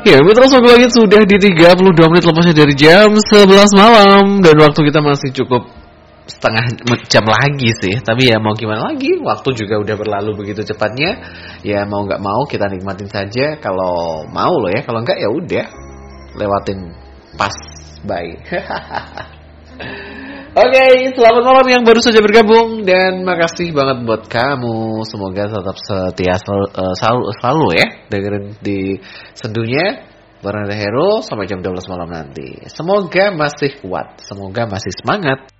Ya, Mitra Sobi Langit sudah di 32 menit lepasnya dari jam 11 malam. Dan waktu kita masih cukup setengah jam lagi sih. Tapi ya mau gimana lagi, waktu juga udah berlalu begitu cepatnya. Ya mau gak mau kita nikmatin saja. Kalau mau loh ya, kalau enggak ya udah lewatin pas, bye. Oke, selamat malam yang baru saja bergabung. Dan makasih banget buat kamu. Semoga tetap setia selalu ya dengerin di sendunya Barang Hero sampai jam 12 malam nanti. Semoga masih kuat, semoga masih semangat.